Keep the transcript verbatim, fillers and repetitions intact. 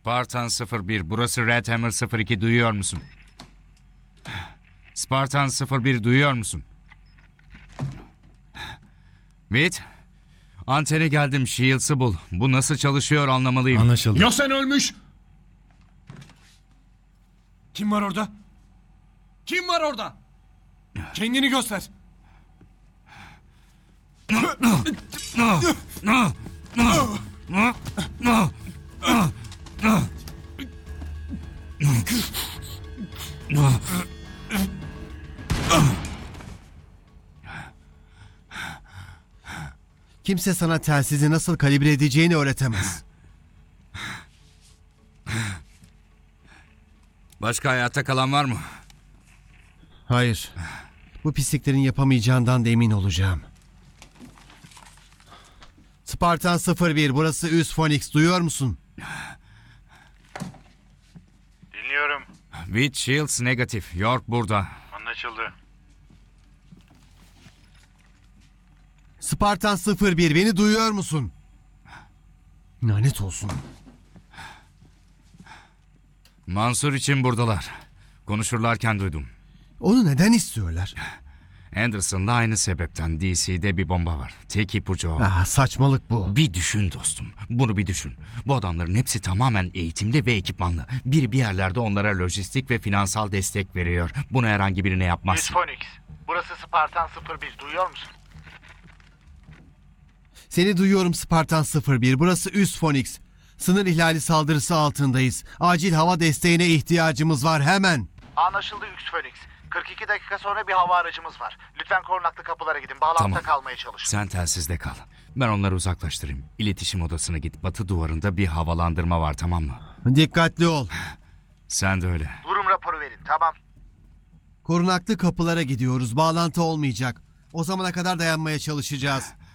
Spartan sıfır bir, burası Red Hammer sıfır iki, duyuyor musun? Spartan sıfır bir, duyuyor musun? Wait. Antene geldim, Shields'ı bul. Bu nasıl çalışıyor anlamalıyım. Anlaşıldı. Yosen ölmüş. Kim var orada? Kim var orada? Kendini göster. Kimse sana telsizi nasıl kalibre edeceğini öğretemez. Başka hayatta kalan var mı? Hayır. Bu pisliklerin yapamayacağından da emin olacağım. Spartan sıfır bir, burası Üst Phoenix, duyuyor musun? Dinliyorum. With Shields negatif. York burada. Anlaşıldı. Spartan sıfır bir, beni duyuyor musun? Lanet olsun. Mansur için buradalar. Konuşurlarken duydum. Onu neden istiyorlar? Anderson'la aynı sebepten D C'de bir bomba var. Tek ipucu o. Ah, saçmalık bu. Bir düşün dostum. Bunu bir düşün. Bu adamların hepsi tamamen eğitimli ve ekipmanlı. Biri bir yerlerde onlara lojistik ve finansal destek veriyor. Bunu herhangi birine Miss yapmazsın. Phoenix. Burası Spartan sıfır bir. Duyuyor musun? Seni duyuyorum Spartan sıfır bir, burası Üst Phoenix. Sınır ihlali saldırısı altındayız. Acil hava desteğine ihtiyacımız var, hemen. Anlaşıldı Üst Phoenix. kırk iki dakika sonra bir hava aracımız var. Lütfen korunaklı kapılara gidin. Bağlantıda Tamam. kalmaya çalışın. Sen telsizde kal. Ben onları uzaklaştırayım. İletişim odasına git. Batı duvarında bir havalandırma var, tamam mı? Dikkatli ol. Sen de öyle. Durum raporu verin. Tamam. Korunaklı kapılara gidiyoruz. Bağlantı olmayacak. O zamana kadar dayanmaya çalışacağız.